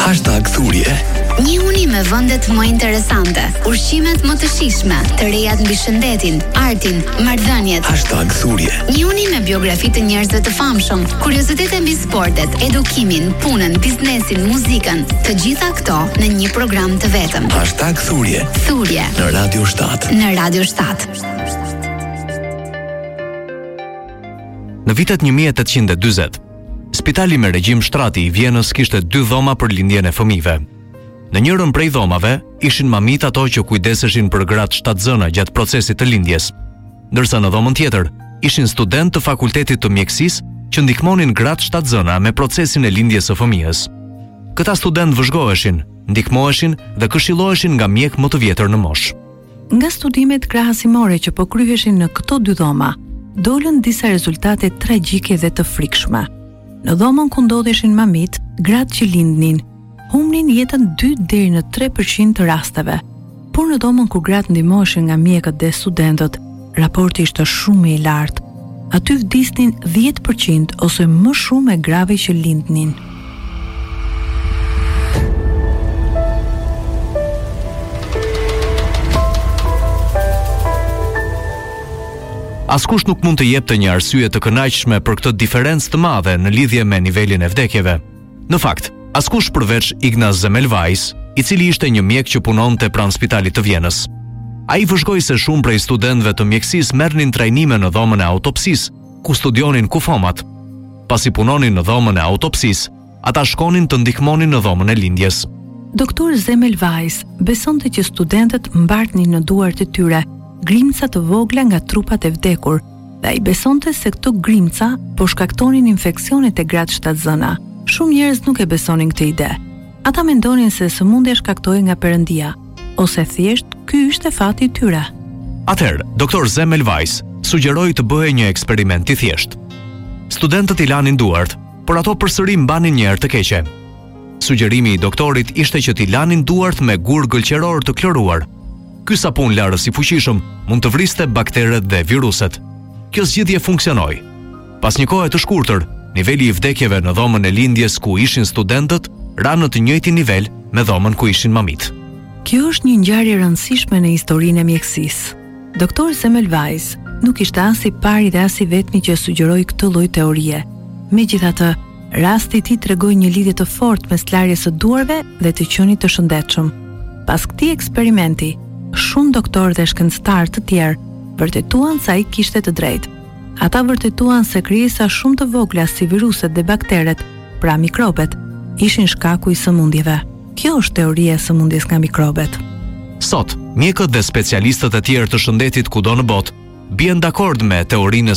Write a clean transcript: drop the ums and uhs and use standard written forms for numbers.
#thurje. Një uni me vendet më interesante, ushqimet më të shijshme, të rejat mbi shëndetin, artin, marrëdhëniet. #thurje. Një uni me biografi të njerëzve të famshëm, kuriozitete mbi sportet, edukimin, punën, biznesin, muzikën, të gjitha këto në një program të vetëm. #thurje. Thurje Në Radio 7. në Radio 7. Në vitet 1840, Spitali me regjim shtrati i Vjenës kishte 2 dhoma për lindjen e fëmijëve. Në njërën prej dhomave ishin mamit ato që kujdeseshin për gratë shtatzëna gjatë procesit të lindjes, ndërsa në dhomën tjetër ishin student të fakultetit të mjekësisë që ndihmonin gratë shtatzëna me procesin e lindjes së fëmijës. Këta student vëzhgoheshin, ndihmoheshin dhe këshilloheshin nga mjek më të vjetër në moshë. Nga studimet krahasimore që po kryheshin në këto 2 dhoma, dolën disa rezultate tragjike dhe të frikshme. Në dhomën ku ndodheshin mamit, gratë që lindnin humnin jetën 2 deri në 3% të rasteve. Por në dhomën ku gratë ndihmoheshin nga mjekët dhe studentët, raporti ishte shumë i lartë. Aty vdisnin 10% ose më shumë e grave që lindnin. Askush nuk mund të jepte një arsye të kënaqshme për këtë diferencë të madhe në lidhje me nivelin e vdekjeve. Në fakt, askush përveç Ignaz Semmelweis, i cili ishte një mjek që punonte pranë Spitalit të Vjenës. Ai vëzhgoi se shumë prej studentëve të mjekësisë merrnin trajnime në dhomën e autopsisë, ku studionin kufomat. Pasi punonin në dhomën e autopsisë, ata shkonin të ndihmonin në dhomën e lindjes. Doktor Semmelweis besonte që studentët mbartnin në duart e tyre grimca të vogla nga trupat e vdekur, dhe ai besonte se këto grimca po shkaktonin infeksionet e gratë shtatzëna. Shumë njerëz nuk e besonin këtë ide. Ata mendonin se sëmundja shkaktohej nga Perëndia, ose thjesht ky ishte fati i tyre. Atëherë, doktor Semmelweis sugjeroi të bëhej një eksperiment i thjeshtë. Studentët i lanin duart, por ato përsëri mbanin një herë të keqe. Sugjerimi i doktorit ishte që t'i lanin duart me gur gëlqeror të kloruar. Ky sapun larës i fuqishëm mund të vriste bakteret dhe viruset. Kjo zgjidhje funksionoi. Pas një kohe të shkurtër, niveli i vdekjeve në dhomën e lindjes ku ishin studentët ra në të njëjtin nivel me dhomën ku ishin mamit. Kjo është një ngjarje e rëndësishme në historinë e mjekësisë. Doktor Semmelweis nuk ishte as i pari dhe as i vetmi që sugjeroi këtë lloj teorie. Megjithatë, rasti i tij tregoi një lidhje të fortë mes larjes së duarve dhe të qenit të shëndetshëm. Pas këtij eksperimenti, shumë doktorë dhe shkencëtarë të tjerë vërtetuan se ai kishte të drejtë. Ata vërtetuan se krijesa shumë të vogla si viruset dhe bakteret, pra mikrobet, ishin shkaku i sëmundjeve. Kjo është teoria e sëmundjes nga mikrobet. Sot, mjekët dhe specialistët e tjerë të shëndetit kudo në botë bien dakord me teorinë e